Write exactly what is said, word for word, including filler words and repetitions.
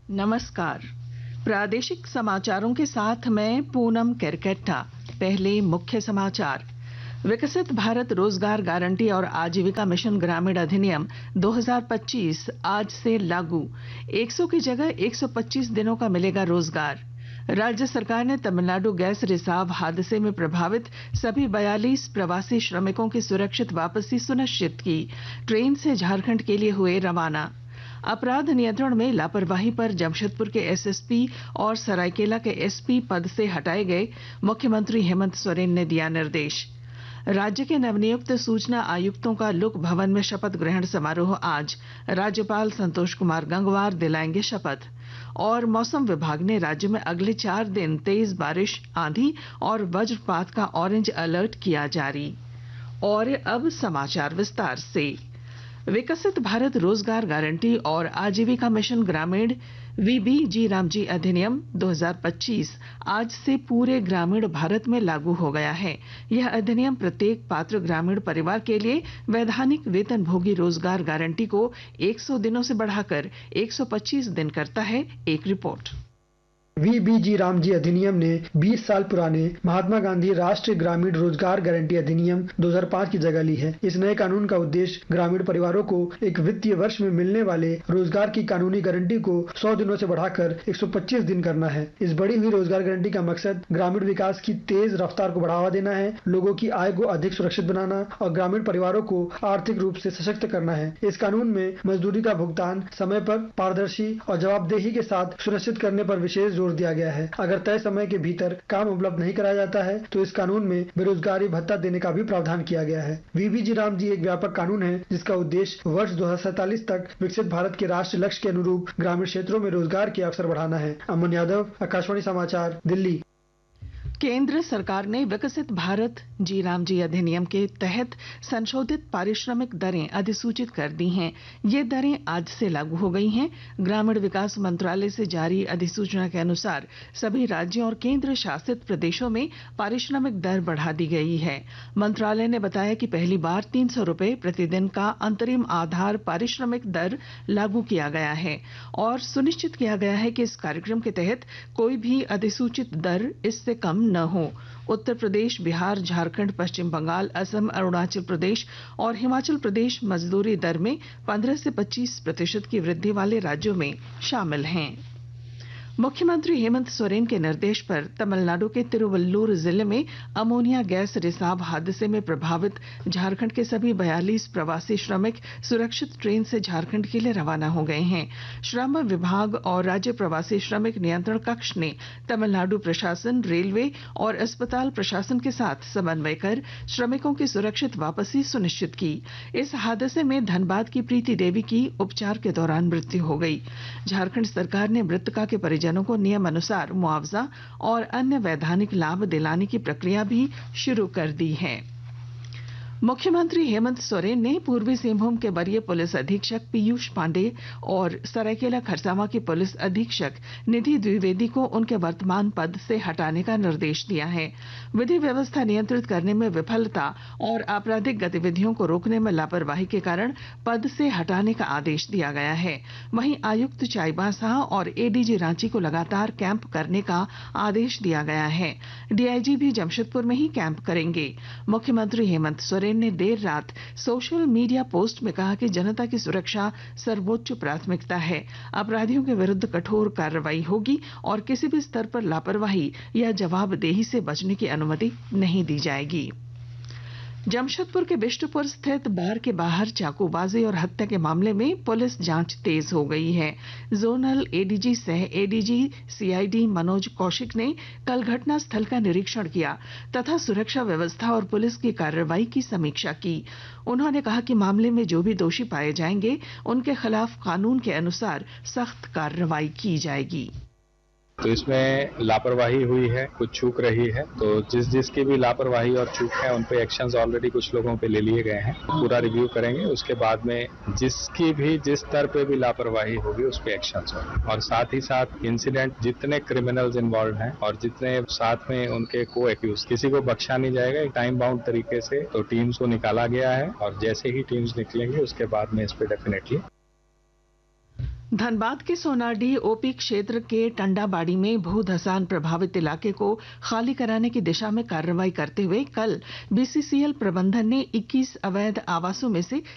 नमस्कार। प्रादेशिक समाचारों के साथ मैं पूनम केरकेट्टा। पहले मुख्य समाचार। विकसित भारत रोजगार गारंटी और आजीविका मिशन ग्रामीण अधिनियम दो हज़ार पच्चीस आज से लागू। सौ की जगह एक सौ पच्चीस दिनों का मिलेगा रोजगार। राज्य सरकार ने तमिलनाडु गैस रिसाव हादसे में प्रभावित सभी बयालीस प्रवासी श्रमिकों की सुरक्षित वापसी सुनिश्चित की। ट्रेन से झारखंड के लिए हुए रवाना। अपराध नियंत्रण में लापरवाही पर जमशेदपुर के एसएसपी और सरायकेला के एसपी पद से हटाए गए। मुख्यमंत्री हेमंत सोरेन ने दिया निर्देश। राज्य के नवनियुक्त सूचना आयुक्तों का लोक भवन में शपथ ग्रहण समारोह आज। राज्यपाल संतोष कुमार गंगवार दिलाएंगे शपथ। और मौसम विभाग ने राज्य में अगले चार दिन तेज बारिश, आंधी और वज्रपात का ऑरेंज अलर्ट किया जारी। और अब समाचार विस्तार से। विकसित भारत रोजगार गारंटी और आजीविका मिशन ग्रामीण वीबीजी रामजी अधिनियम दो हज़ार पच्चीस आज से पूरे ग्रामीण भारत में लागू हो गया है। यह अधिनियम प्रत्येक पात्र ग्रामीण परिवार के लिए वैधानिक वेतन भोगी रोजगार गारंटी को सौ दिनों से बढ़ाकर एक सौ पच्चीस दिन करता है। एक रिपोर्ट। वीबीजी रामजी अधिनियम ने बीस साल पुराने महात्मा गांधी राष्ट्रीय ग्रामीण रोजगार गारंटी अधिनियम दो हज़ार पाँच की जगह ली है। इस नए कानून का उद्देश्य ग्रामीण परिवारों को एक वित्तीय वर्ष में मिलने वाले रोजगार की कानूनी गारंटी को सौ दिनों से बढ़ाकर एक सौ पच्चीस दिन करना है। इस बढ़ी हुई रोजगार गारंटी का मकसद ग्रामीण विकास की तेज रफ्तार को बढ़ावा देना है, लोगों की आय को अधिक सुरक्षित बनाना और ग्रामीण परिवारों को आर्थिक रूप से सशक्त करना है। इस कानून में मजदूरी का भुगतान समय पर, पारदर्शी और जवाबदेही के साथ सुनिश्चित करने पर विशेष जोर दिया गया है। अगर तय समय के भीतर काम उपलब्ध नहीं कराया जाता है तो इस कानून में बेरोजगारी भत्ता देने का भी प्रावधान किया गया है। वीबीजी रामजी एक व्यापक कानून है जिसका उद्देश्य वर्ष दो हज़ार सैंतालीस तक विकसित भारत के राष्ट्रीय लक्ष्य के अनुरूप ग्रामीण क्षेत्रों में रोजगार के अवसर बढ़ाना है। अमन यादव, आकाशवाणी समाचार, दिल्ली। केंद्र सरकार ने विकसित भारत जी रामजी अधिनियम के तहत संशोधित पारिश्रमिक दरें अधिसूचित कर दी हैं। ये दरें आज से लागू हो गई हैं। ग्रामीण विकास मंत्रालय से जारी अधिसूचना के अनुसार सभी राज्यों और केंद्र शासित प्रदेशों में पारिश्रमिक दर बढ़ा दी गई है। मंत्रालय ने बताया कि पहली बार तीन सौ रुपए प्रतिदिन का अंतरिम आधार पारिश्रमिक दर लागू किया गया है और सुनिश्चित किया गया है कि इस कार्यक्रम के तहत कोई भी अधिसूचित दर इससे कम न हो। उत्तर प्रदेश, बिहार, झारखंड, पश्चिम बंगाल, असम, अरुणाचल प्रदेश और हिमाचल प्रदेश मजदूरी दर में पंद्रह से पच्चीस प्रतिशत की वृद्धि वाले राज्यों में शामिल हैं। मुख्यमंत्री हेमंत सोरेन के निर्देश पर तमिलनाडु के तिरुवल्लुर जिले में अमोनिया गैस रिसाव हादसे में प्रभावित झारखंड के सभी बयालीस प्रवासी श्रमिक सुरक्षित ट्रेन से झारखंड के लिए रवाना हो गए हैं। श्रम विभाग और राज्य प्रवासी श्रमिक नियंत्रण कक्ष ने तमिलनाडु प्रशासन, रेलवे और अस्पताल प्रशासन के साथ समन्वय कर श्रमिकों की सुरक्षित वापसी सुनिश्चित की। इस हादसे में धनबाद की प्रीति देवी की उपचार के दौरान मृत्यु हो गई। झारखंड सरकार ने मृतका के जनों को नियम अनुसार मुआवजा और अन्य वैधानिक लाभ दिलाने की प्रक्रिया भी शुरू कर दी है। मुख्यमंत्री हेमंत सोरेन ने पूर्वी सिंहभूम के वरीय पुलिस अधीक्षक पीयूष पांडेय और सरायकेला खरसावां की पुलिस अधीक्षक निधि द्विवेदी को उनके वर्तमान पद से हटाने का निर्देश दिया है। विधि व्यवस्था नियंत्रित करने में विफलता और आपराधिक गतिविधियों को रोकने में लापरवाही के कारण पद से हटाने का आदेश दिया गया है। वहीं आयुक्त चाईबासा और एडीजी रांची को लगातार कैंप करने का आदेश दिया गया है। डीआईजी भी जमशेदपुर में ही कैंप करेंगे। मुख्यमंत्री हेमंत सोरेन ने देर रात सोशल मीडिया पोस्ट में कहा कि जनता की सुरक्षा सर्वोच्च प्राथमिकता है। अपराधियों के विरुद्ध कठोर कार्रवाई होगी और किसी भी स्तर पर लापरवाही या जवाबदेही से बचने की अनुमति नहीं दी जाएगी। जमशेदपुर के बिष्टुपुर स्थित बार के बाहर चाकूबाजी और हत्या के मामले में पुलिस जांच तेज हो गई है। जोनल एडीजी सह एडीजी सीआईडी मनोज कौशिक ने कल घटना स्थल का निरीक्षण किया तथा सुरक्षा व्यवस्था और पुलिस की कार्रवाई की समीक्षा की। उन्होंने कहा कि मामले में जो भी दोषी पाए जाएंगे उनके खिलाफ कानून के अनुसार सख्त कार्रवाई की जाएगी। तो इसमें लापरवाही हुई है, कुछ चूक रही है, तो जिस जिसकी भी लापरवाही और चूक है उन पे एक्शंस ऑलरेडी कुछ लोगों पे ले लिए गए हैं। पूरा रिव्यू करेंगे, उसके बाद में जिसकी भी जिस स्तर पे भी लापरवाही होगी उस पे एक्शंस होंगे। और साथ ही साथ इंसिडेंट जितने क्रिमिनल्स इन्वॉल्व हैं और जितने साथ में उनके को एक्यूज, किसी को बख्शा नहीं जाएगा। एक टाइम बाउंड तरीके से तो टीम्स को निकाला गया है और जैसे ही टीम्स निकलेंगे उसके बाद में इस पे डेफिनेटली धनबाद के सोनाडीह ओपी क्षेत्र के टंडाबाड़ी में भू धसान प्रभावित इलाके को खाली कराने की दिशा में कार्रवाई करते हुए कल बीसीसीएल प्रबंधन ने इक्कीस अवैध आवासों में से